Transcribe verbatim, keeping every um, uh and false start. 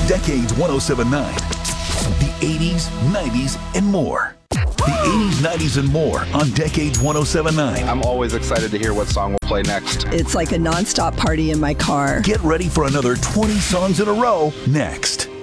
Decades one oh seven point nine. The eighties, nineties, and more. The eighties, nineties, and more on Decades one oh seven point nine. I'm always excited to hear what song we'll play next. It's like a nonstop party in my car. Get ready for another twenty songs in a row next.